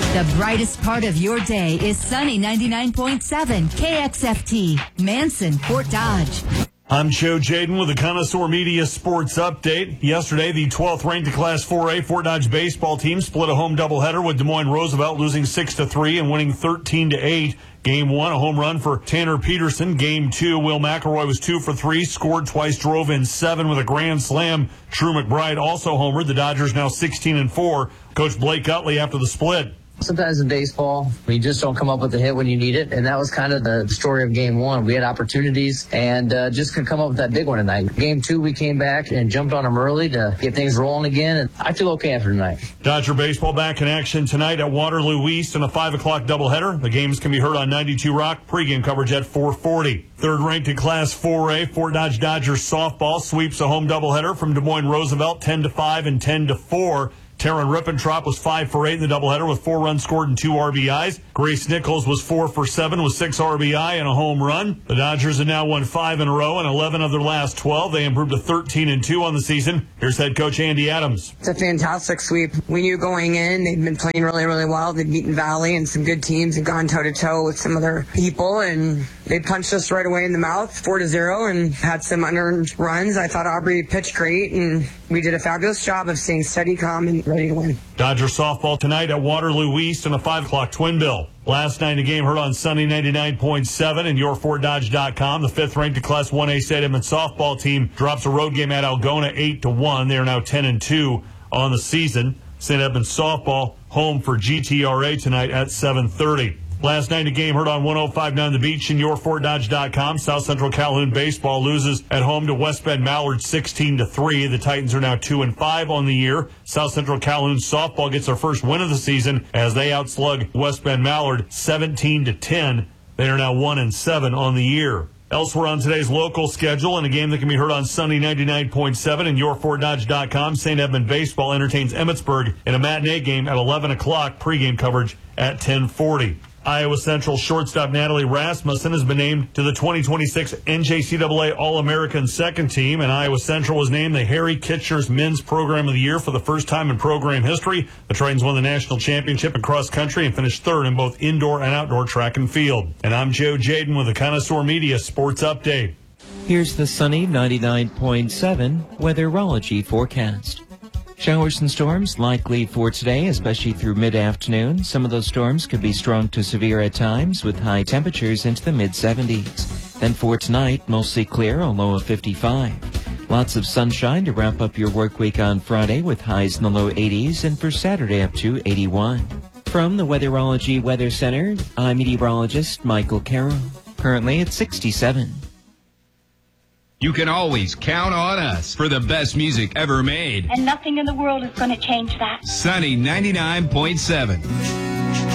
The brightest part of your day is Sunny 99.7 KXFT, Manson, Fort Dodge. I'm Joe Jaden with the Connoisseur Media Sports Update. Yesterday, the 12th ranked Class 4A Fort Dodge baseball team split a home doubleheader with Des Moines Roosevelt, losing 6-3 and winning 13-8. Game 1, a home run for Tanner Peterson. Game 2, Will McElroy was 2 for 3, scored twice, drove in 7 with a grand slam. Drew McBride also homered. The Dodgers now 16-4. Coach Blake Utley after the split. Sometimes in baseball, you just don't come up with a hit when you need it, and that was kind of the story of Game 1. We had opportunities and just couldn't come up with that big one tonight. Game 2, we came back and jumped on them early to get things rolling again, and I feel okay after tonight. Dodger baseball back in action tonight at Waterloo East in a 5 o'clock doubleheader. The games can be heard on 92 Rock, pregame coverage at 4:40. Third ranked in Class 4A, Fort Dodge Dodgers softball sweeps a home doubleheader from Des Moines Roosevelt 10-5 and 10-4. Taryn Rippentrop was 5 for 8 in the doubleheader with 4 runs scored and 2 RBIs. Grace Nichols was 4 for 7 with 6 RBI and a home run. The Dodgers have now won 5 in a row and 11 of their last 12. They improved to 13-2 on the season. Here's head coach Andy Adams. It's a fantastic sweep. We knew going in they'd been playing really, really well. They'd beaten Valley and some good teams and gone toe-to-toe with some other people, and they punched us right away in the mouth, 4-0, and had some unearned runs. I thought Aubrey pitched great, and we did a fabulous job of staying steady, calm, and ready to win. Dodger softball tonight at Waterloo East in a 5 o'clock twin bill. Last night, a game heard on Sunny 99.7 and YourFortDodge.com. The 5th ranked Class 1A St. Edmund softball team drops a road game at Algona 8-1. They are now 10-2 on the season. St. Edmund softball home for GTRA tonight at 7:30. Last night, a game heard on 105.9 The Beach and YourFortDodge.com. South Central Calhoun baseball loses at home to West Bend Mallard 16-3. The Titans are now 2-5 on the year. South Central Calhoun softball gets their first win of the season as they outslug West Bend Mallard 17-10. They are now 1-7 on the year. Elsewhere on today's local schedule, in a game that can be heard on Sunny 99.7 and YourFortDodge.com, St. Edmund baseball entertains Emmitsburg in a matinee game at 11 o'clock. Pregame coverage at 10:40. Iowa Central shortstop Natalie Rasmussen has been named to the 2026 NJCAA All-American Second Team, and Iowa Central was named the Harry Kitchers Men's Program of the Year for the first time in program history. The Tritons won the national championship in cross country and finished third in both indoor and outdoor track and field. And I'm Joe Jaden with the Connoisseur Media Sports Update. Here's the sunny 99.7 weatherology forecast. Showers and storms likely for today, especially through mid-afternoon. Some of those storms could be strong to severe at times with high temperatures into the mid-70s. Then for tonight, mostly clear, a low of 55. Lots of sunshine to wrap up your work week on Friday with highs in the low 80s, and for Saturday up to 81. From the Weatherology Weather Center, I'm meteorologist Michael Carroll. Currently at 67. You can always count on us for the best music ever made. And nothing in the world is going to change that. Sunny 99.7.